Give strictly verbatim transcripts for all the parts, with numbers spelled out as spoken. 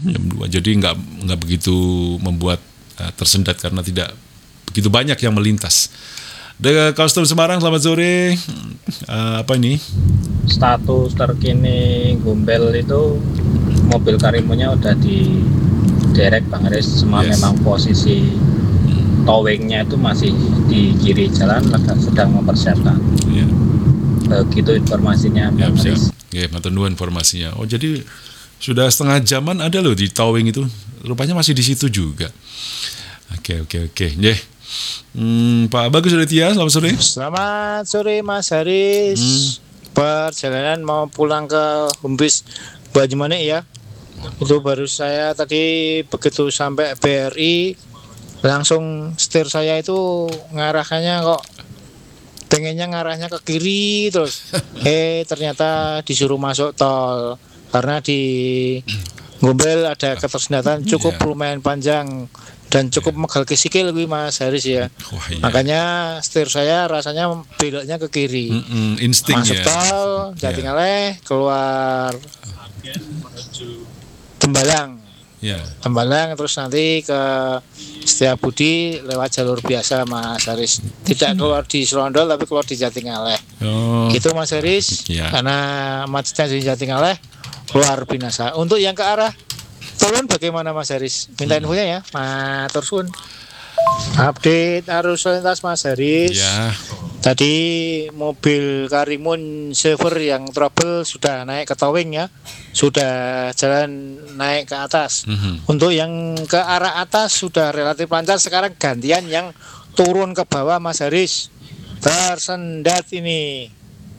jam dua. Jadi nggak nggak begitu membuat uh, tersendat karena tidak begitu banyak yang melintas. The Custom Semarang, selamat sore. Uh, apa ini? Status terkini Gombel itu mobil Karimonya udah di derek Bang Aris, semua yes. Memang posisi towingnya itu masih di kiri jalan, sedang mempersiapkan. Yeah. Begitu informasinya Bang yeah, Aris. Ya, matur nuwun informasinya. Oh, jadi sudah setengah jaman ada loh di towing itu. Rupanya masih di situ juga. Oke, oke, oke. Yeah. Hmm, Pak Bagus Aditya, selamat sore. Selamat sore Mas Haris. Hmm. Perjalanan mau pulang ke Humbis Banyumanik ya. Itu baru saya tadi begitu sampai B R I langsung setir saya itu ngarahkannya kok pengennya ngarahnya ke kiri terus. eh ternyata disuruh masuk tol karena di Gombel ada ketersendatan cukup yeah. lumayan panjang dan cukup megal ke sikil gue Mas Haris ya. Wah, iya. Makanya setir saya rasanya beloknya ke kiri. Mm-mm, insting masuk ya. tol, Jatingaleh, yeah. keluar Tembalang. Yeah. Tembalang terus nanti ke Setiabudi lewat jalur biasa Mas Haris. Tidak keluar di Serondol tapi keluar di Jatingaleh. Oh. Gitu Mas Haris. Yeah. Karena macetnya di Jatingaleh luar binasa. Untuk yang ke arah turun bagaimana Mas Haris? Minta infonya ya, matur suwun. Update arus lalu lintas Mas Haris. Ya. Tadi mobil Karimun Server yang trouble sudah naik ke towing ya, sudah jalan naik ke atas. Mm-hmm. Untuk yang ke arah atas sudah relatif lancar. Sekarang gantian yang turun ke bawah Mas Haris. Tersendat ini.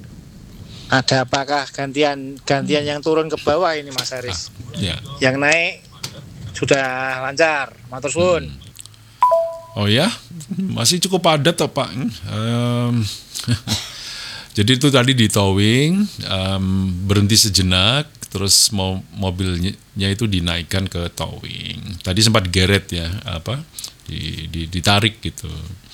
Ada apakah gantian gantian yang turun ke bawah ini Mas Haris? Ah, ya. Yang naik sudah lancar, matur suwun. Hmm. Oh ya, masih cukup padat toh Pak. Um, jadi itu tadi di towing, um, berhenti sejenak, terus mau mobilnya itu dinaikkan ke towing. Tadi sempat geret ya, apa? Di, di, ditarik gitu.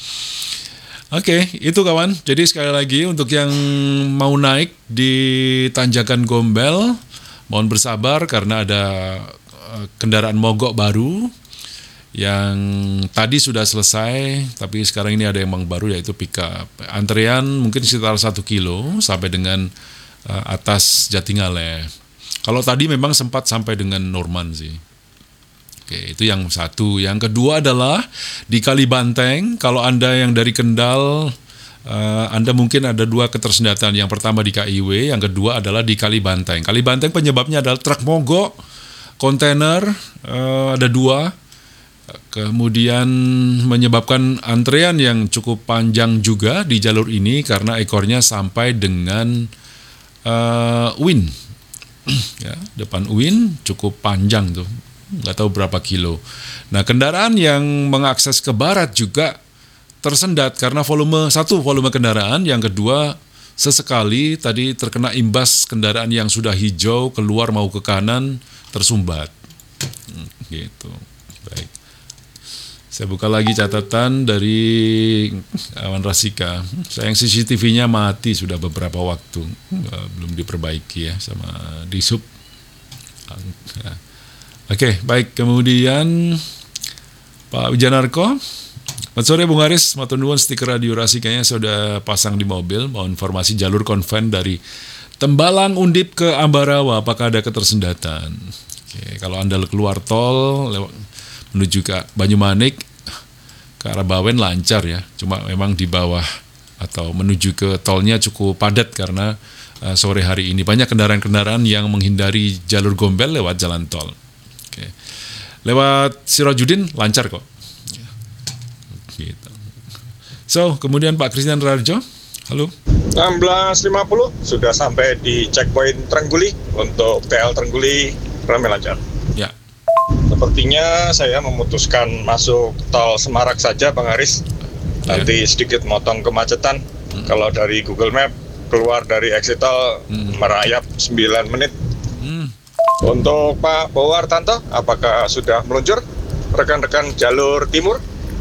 Oke, okay, itu kawan. Jadi sekali lagi untuk yang mau naik di Tanjakan Gombel, mohon bersabar karena ada uh, kendaraan mogok baru yang tadi sudah selesai, tapi sekarang ini ada yang baru yaitu pickup. Antrean mungkin sekitar satu kilo sampai dengan uh, atas Jatingaleh. Kalau tadi memang sempat sampai dengan Norman sih. Oke, itu yang satu. Yang kedua adalah di Kalibanteng. Kalau Anda yang dari Kendal, uh, Anda mungkin ada dua ketersendatan. Yang pertama di K I W, yang kedua adalah di Kalibanteng. Kalibanteng penyebabnya adalah truk mogok, kontainer, uh, ada dua. Kemudian menyebabkan antrean yang cukup panjang juga di jalur ini karena ekornya sampai dengan uh, U I N. Ya, depan U I N cukup panjang tuh. Nggak tahu berapa kilo. Nah, kendaraan yang mengakses ke barat juga tersendat karena volume satu volume kendaraan, yang kedua sesekali tadi terkena imbas kendaraan yang sudah hijau keluar mau ke kanan tersumbat. Hmm, gitu. Baik. Saya buka lagi catatan dari Awan Rasika. Sayang C C T V-nya mati sudah beberapa waktu, belum diperbaiki ya sama Disub. Oke, baik. Kemudian Pak Wijanarko, selamat sore Bung Haris, matur nuwun stiker radio Rasikanya sudah pasang di mobil. Mau informasi jalur konven dari Tembalang Undip ke Ambarawa, apakah ada ketersendatan? Oke, kalau Anda keluar tol lewat menuju ke Banyumanik ke arah Bawen lancar ya, cuma memang di bawah atau menuju ke tolnya cukup padat karena uh, sore hari ini banyak kendaraan-kendaraan yang menghindari jalur Gombel lewat jalan tol. Oke. Lewat Sirojudin lancar kok. Gitu. So, kemudian Pak Christian Rarjo, halo. enam belas lima puluh sudah sampai di checkpoint Trengguli. Untuk T L Trengguli ramai lancar. Ya. Sepertinya saya memutuskan masuk tol Semarak saja Bang Haris. Nanti ya. Sedikit motong kemacetan. Hmm. Kalau dari Google Map keluar dari exit tol hmm. merayap sembilan menit. Hmm. Untuk Pak Bowartanto, apakah sudah meluncur rekan-rekan jalur timur?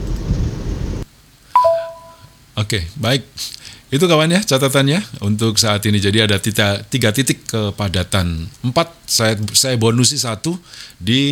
Oke, baik. Itu kawan ya catatannya untuk saat ini. Jadi ada tiga, tiga titik kepadatan. Empat, saya, saya bonusi satu di